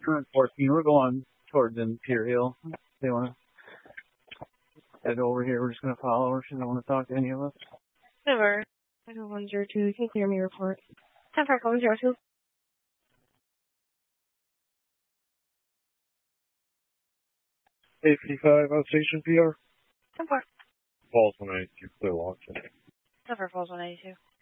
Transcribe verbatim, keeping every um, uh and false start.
Current fourteen, we're going towards Imperial. They want to head over here. We're just going to follow her. She doesn't want to talk to any of us. Never. I know one zero two. You can clear me report. ten four one zero two. eight fifty-five on station P R. ten four. Falls one ninety-two, clear launch. ten four falls one ninety-two.